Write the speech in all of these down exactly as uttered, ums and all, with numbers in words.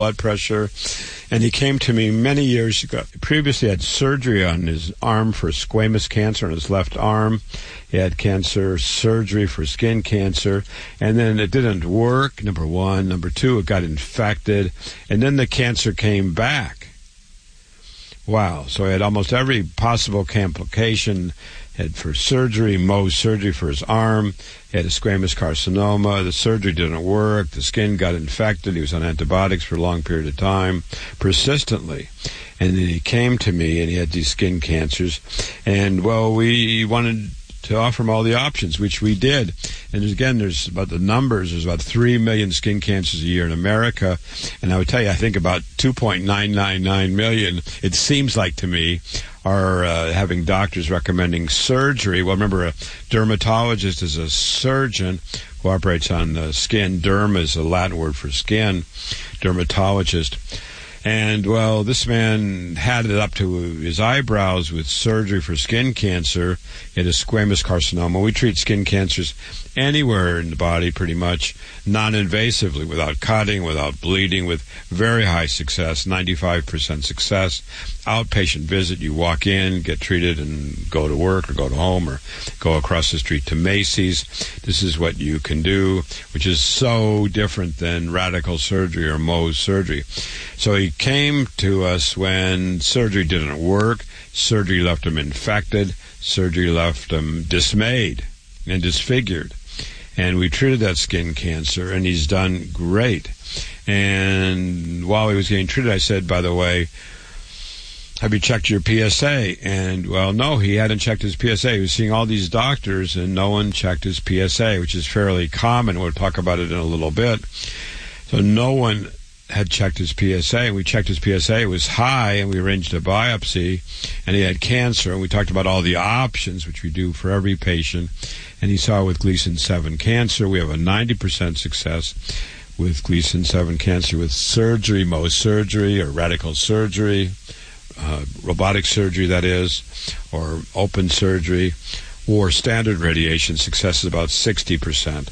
blood pressure. And he came to me many years ago. He previously had surgery on his arm for squamous cancer on his left arm. He had cancer surgery for skin cancer. And then it didn't work, number one. Number two, it got infected. And then the cancer came back. Wow. So he had almost every possible complication. Had for surgery, Mohs surgery for his arm. He had a squamous carcinoma. The surgery didn't work. The skin got infected. He was on antibiotics for a long period of time, persistently. And then he came to me, and he had these skin cancers. And, well, we wanted to offer him all the options, which we did. And again, there's about the numbers. There's about three million skin cancers a year in America. And I would tell you, I think about two point nine nine nine million, it seems like to me, are uh, having doctors recommending surgery. Well, remember, a dermatologist is a surgeon who operates on the skin. Derm is a Latin word for skin, dermatologist. And, well, this man had it up to his eyebrows with surgery for skin cancer. He had a squamous carcinoma. We treat skin cancers anywhere in the body, pretty much, non-invasively, without cutting, without bleeding, with very high success, ninety-five percent success. Outpatient visit, you walk in, get treated, and go to work or go to home or go across the street to Macy's. This is what you can do, which is so different than radical surgery or Mohs surgery. So he came to us when surgery didn't work. Surgery left him infected. Surgery left him dismayed and disfigured. And we treated that skin cancer, and he's done great. And while he was getting treated, I said, by the way, have you checked your P S A? And, well, no, he hadn't checked his P S A. He was seeing all these doctors, and no one checked his P S A, which is fairly common. We'll talk about it in a little bit. So no one had checked his P S A, and we checked his P S A. It was high, and we arranged a biopsy, and he had cancer, and we talked about all the options, which we do for every patient, and he saw with Gleason seven cancer. We have a ninety percent success with Gleason seven cancer with surgery, Mohs surgery, or radical surgery, uh, robotic surgery, that is, or open surgery, or standard radiation. Success is about sixty percent.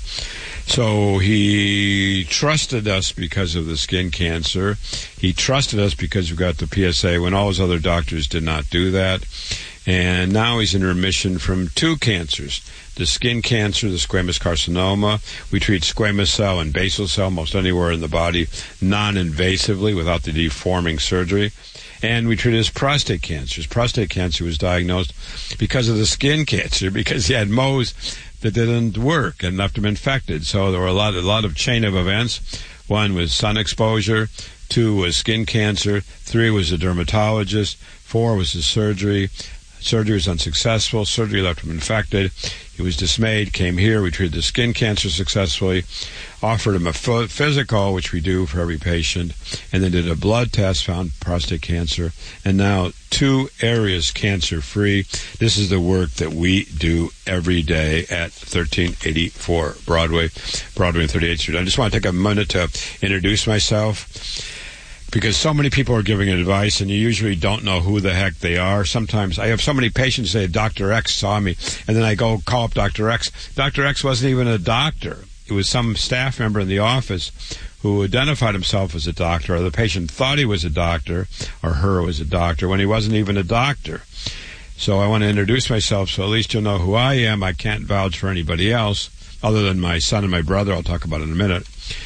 So he trusted us because of the skin cancer. He trusted us because we got the P S A when all his other doctors did not do that. And now he's in remission from two cancers. The skin cancer, the squamous carcinoma. We treat squamous cell and basal cell most anywhere in the body non-invasively without the deforming surgery. And we treat his prostate cancer. His prostate cancer was diagnosed because of the skin cancer, because he had Mohs that didn't work and left him infected. So there were a lot, a lot of chain of events. One was sun exposure. Two was skin cancer. Three was a dermatologist. Four was the surgery. Surgery was unsuccessful. Surgery left him infected. He was dismayed, came here. We treated the skin cancer successfully, offered him a physical, which we do for every patient, and then did a blood test, found prostate cancer, and now two areas cancer-free. This is the work that we do every day at thirteen eighty-four Broadway, Broadway and thirty-eighth Street. I just want to take a minute to introduce myself, because so many people are giving advice, and you usually don't know who the heck they are. Sometimes I have so many patients say, Doctor X saw me, and then I go call up Doctor X. Doctor X wasn't even a doctor. It was some staff member in the office who identified himself as a doctor, or the patient thought he was a doctor, or her was a doctor, when he wasn't even a doctor. So I want to introduce myself so at least you'll know who I am. I can't vouch for anybody else, other than my son and my brother. I'll talk about it in a minute.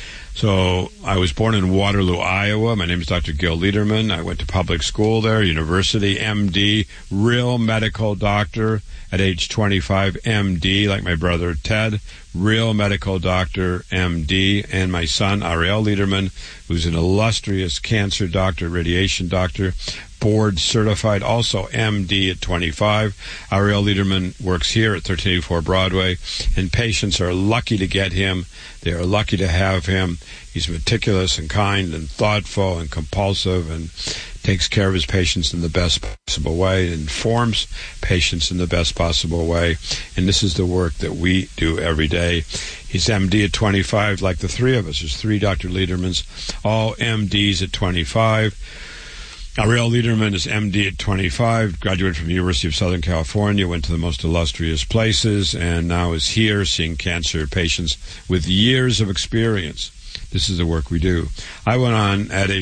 So I was born in Waterloo, Iowa. My name is Doctor Gil Lederman. I went to public school there, university, M D, real medical doctor at age twenty-five, M D, like my brother Ted, real medical doctor, M D, and my son, Ariel Lederman, who's an illustrious cancer doctor, radiation doctor, board certified, also M D at twenty-five. Ariel Lederman works here at thirteen eighty-four Broadway, and patients are lucky to get him. They are lucky to have him. He's meticulous and kind and thoughtful and compulsive and takes care of his patients in the best possible way, informs patients in the best possible way, and this is the work that we do every day. He's M D at twenty-five, like the three of us. There's three Doctor Ledermans, all M Ds at twenty-five. Ariel Lederman is M D at twenty-five, graduated from the University of Southern California, went to the most illustrious places, and now is here seeing cancer patients with years of experience. This is the work we do. I went on at age